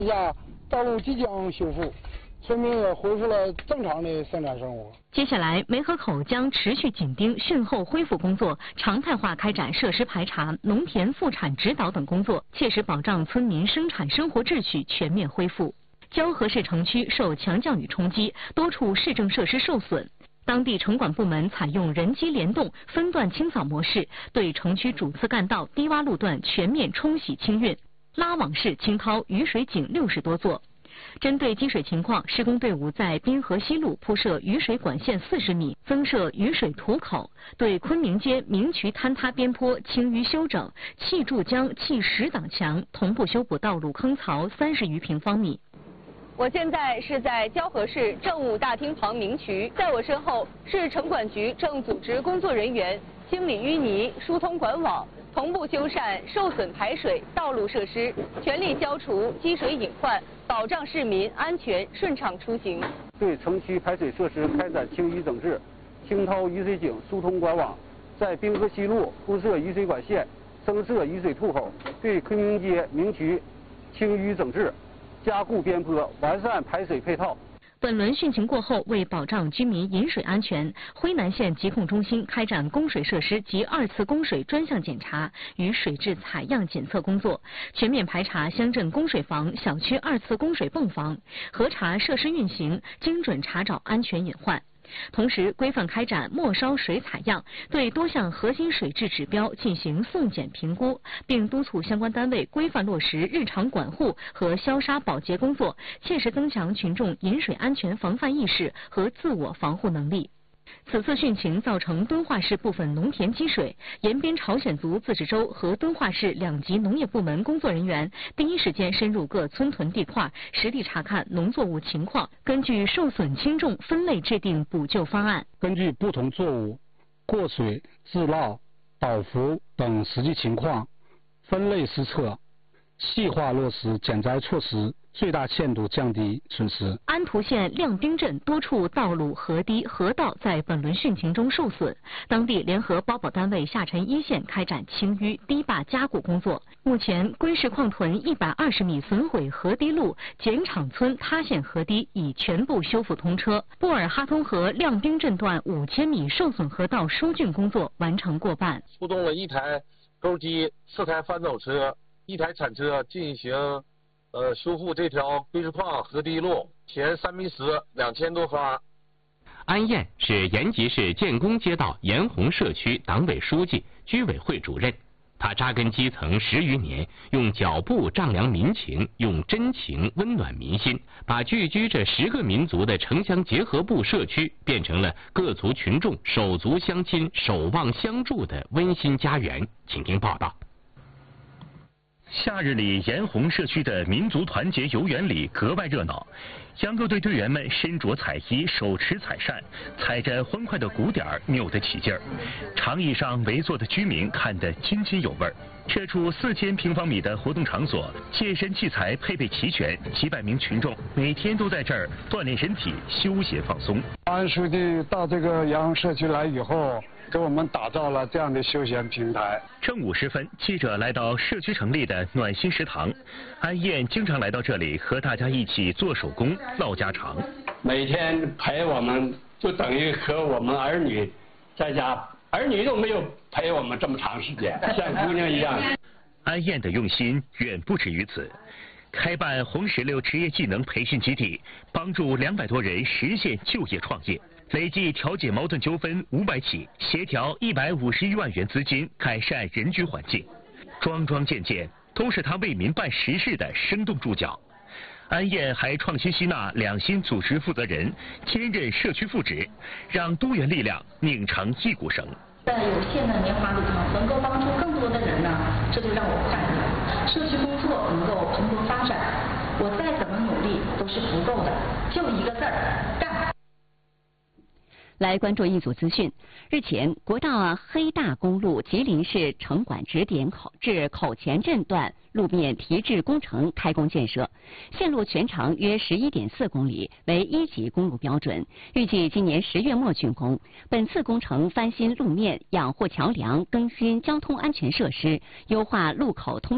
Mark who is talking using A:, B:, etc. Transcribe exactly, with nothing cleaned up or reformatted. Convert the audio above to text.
A: 一下道路即将修复，村民也恢复了正常的生产生活。
B: 接下来，梅河口将持续紧盯汛后恢复工作，常态化开展设施排查、农田复产指导等工作，切实保障村民生产生活秩序全面恢复。蛟河市城区受强降雨冲击，多处市政设施受损。当地城管部门采用人机联动、分段清扫模式，对城区主次干道、低洼路段全面冲洗清运，拉网式清掏雨水井六十多座。针对积水情况，施工队伍在滨河西路铺设雨水管线四十米，增设雨水土口，对昆明街明渠坍塌边坡清淤修整，砌筑江、砌石挡墙，同步修补道路坑槽三十余平方米。
C: 我现在是在蛟河市政务大厅旁明渠，在我身后市城管局正组织工作人员清理淤泥、疏通管网，同步修缮受损排水道路设施，全力消除积水隐患，保障市民安全顺畅出行。
D: 对城区排水设施开展清淤整治，清掏雨水井、疏通管网，在滨河西路铺设雨水管线，增设雨水吐口，对昆明街明渠清淤整治，加固边坡，完善排水配套。
B: 本轮汛情过后，为保障居民饮水安全，辉南县疾控中心开展供水设施及二次供水专项检查与水质采样检测工作，全面排查乡镇供水房、小区二次供水泵房，核查设施运行，精准查找安全隐患。同时，规范开展末梢水采样，对多项核心水质指标进行送检评估，并督促相关单位规范落实日常管护和消杀保洁工作，切实增强群众饮水安全防范意识和自我防护能力。此次汛情造成敦化市部分农田积水，延边朝鲜族自治州和敦化市两级农业部门工作人员第一时间深入各村屯地块，实地查看农作物情况，根据受损轻重分类制定补救方案。
A: 根据不同作物过水、自涝、倒伏等实际情况，分类施策，细化落实减灾措施，最大限度降低损失。
B: 安图县亮滨镇多处道路、河堤、河道在本轮汛情中受损，当地联合包保单位下沉一线开展清淤、堤坝加固工作。目前，归市矿屯一百二十米损毁河堤路碱场村塌陷河堤已全部修复通车，布尔哈通河亮滨镇段五千米受损河道疏浚工作完成过半。
E: 出动了一台钩机、四台翻斗车、一台铲车进行呃，修复这条归市矿河堤路，前三米死两千多发。
F: 安燕是延吉市建功街道延红社区党委书记、居委会主任。他扎根基层十余年，用脚步丈量民情，用真情温暖民心，把聚居着十个民族的城乡结合部社区变成了各族群众手足相亲、守望相助的温馨家园。请听报道。
G: 夏日里，延红社区的民族团结游园里格外热闹。秧歌队队员们身着彩衣，手持彩扇，踩着欢快的鼓点儿，扭得起劲儿。长椅上围坐的居民看得津津有味儿。这处四千平方米的活动场所，健身器材配备齐全，几百名群众每天都在这儿锻炼身体、休闲放松。
A: 安书记到这个延红社区来以后，给我们打造了这样的休闲平台。
G: 正午时分，记者来到社区成立的暖心食堂，安燕经常来到这里和大家一起做手工、唠家常。
H: 每天陪我们，就等于和我们儿女在家，儿女都没有陪我们这么长时间，像姑娘一样。
G: 安燕的用心远不止于此。开办红石榴职业技能培训基地，帮助两百多人实现就业创业。累计调解矛盾纠纷五百起，协调一百五十余万元资金，改善人居环境。桩桩件件都是他为民办实事的生动注脚。安燕还创新吸纳两新组织负责人，兼任社区副职，让多元力量拧成一股绳。
I: 在有限的年华里头，能够帮助更多的人呢，这就让我快乐。社区工作能够蓬勃发展，我再怎么努力都是不够的，就一个字儿，干。
J: 来关注一组资讯。日前，国道黑大公路吉林市城管直点口至口前镇段路面提质工程开工建设，线路全长约十一点四公里，为一级公路标准，预计今年十月末竣工。本次工程翻新路面、养护桥梁、更新交通安全设施、优化路口通